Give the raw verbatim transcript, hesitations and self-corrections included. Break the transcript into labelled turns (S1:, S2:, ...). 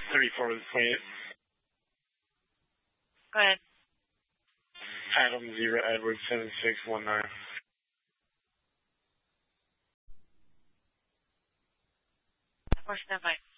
S1: thirty-four with twenty-eight.
S2: Go ahead.
S1: Adam zero Edward seven six one nine.
S2: Or standby.